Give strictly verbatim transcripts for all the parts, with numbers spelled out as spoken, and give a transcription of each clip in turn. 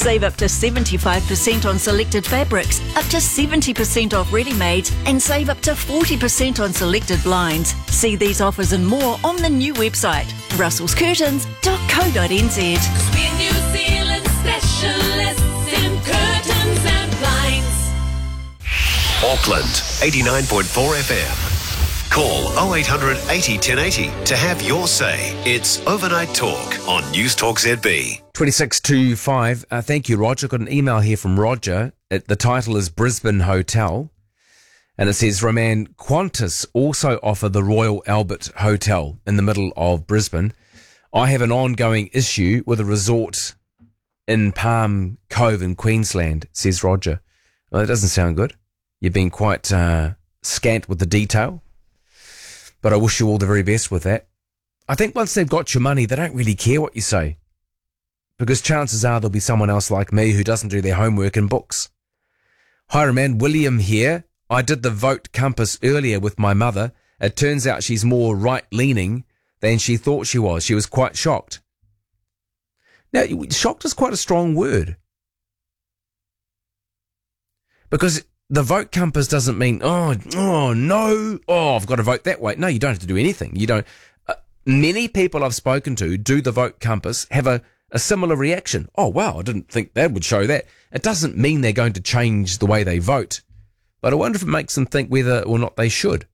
Save up to seventy-five percent on selected fabrics, up to seventy percent off ready-mades, and save up to forty percent on selected blinds. See these offers and more on the new website, russells curtains dot co dot n z. We're New Zealand specialists in curtains and blinds. Auckland, eighty-nine point four F M. Call oh eight hundred eighty ten eighty to have your say. It's Overnight Talk on News Talk Z B. twenty-six to five. Uh, thank you, Roger. Got an email here from Roger. It, the title is Brisbane Hotel. And it says, Roman, Qantas also offer the Royal Albert Hotel in the middle of Brisbane. I have an ongoing issue with a resort in Palm Cove in Queensland, says Roger. Well, that doesn't sound good. You've been quite uh, scant with the detail. But I wish you all the very best with that. I think once they've got your money, they don't really care what you say. Because chances are there'll be someone else like me who doesn't do their homework in books. Hi, man, William here. I did the vote compass earlier with my mother. It turns out she's more right-leaning than she thought she was. She was quite shocked. Now, shocked is quite a strong word. Because the vote compass doesn't mean, oh, oh, no, oh, I've got to vote that way. No, you don't have to do anything. You don't. Uh, many people I've spoken to do the vote compass, have a, a similar reaction. Oh, wow, I didn't think that would show that. It doesn't mean they're going to change the way they vote. But I wonder if it makes them think whether or not they should.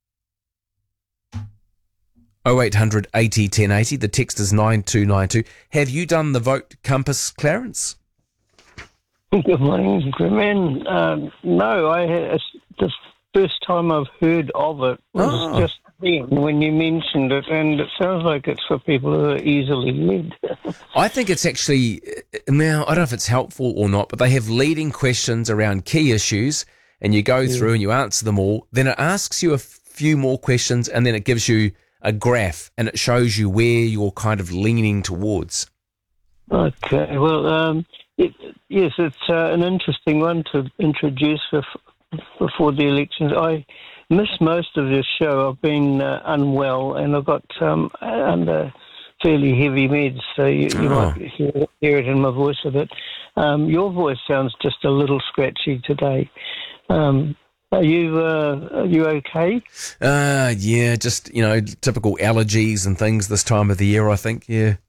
oh eight hundred eighty ten eighty. The text is nine two nine two. Have you done the vote compass, Clarence? Good morning, Grimman. Um, no, I had, it's the first time I've heard of it was Oh. just then when you mentioned it, and it sounds like it's for people who are easily led. I think it's actually, now, I don't know if it's helpful or not, but they have leading questions around key issues, and you go through and you answer them all. Then it asks you a few more questions, and then it gives you a graph, and it shows you where you're kind of leaning towards. Okay, well, um, it, yes, it's uh, an interesting one to introduce for, before the elections. I missed most of this show. I've been uh, unwell, and I've got um, under fairly heavy meds, so you, you Oh. might hear, hear it in my voice a bit. Um, your voice sounds just a little scratchy today. Um, are you uh, are you okay? Uh, yeah, just, you know, typical allergies and things this time of the year, I think, yeah.